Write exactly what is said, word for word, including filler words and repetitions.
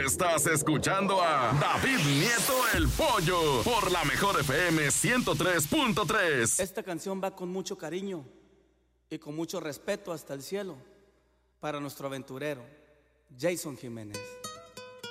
Estás escuchando a David Nieto el Pollo por la Mejor F M ciento tres punto tres. Esta canción va con mucho cariño y con mucho respeto hasta el cielo para nuestro aventurero, Jason Jiménez.